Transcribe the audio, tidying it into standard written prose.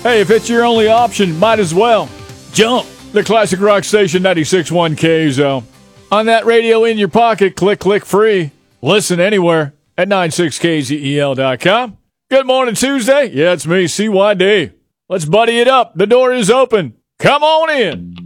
Hey, if it's your only option, might as well. Jump. The classic rock station 96.1 KZO. On that radio in your pocket, click free. Listen anywhere at 96kzel.com. Good morning, Tuesday. Yeah, it's me, CYD. Let's buddy it up. The door is open. Come on in.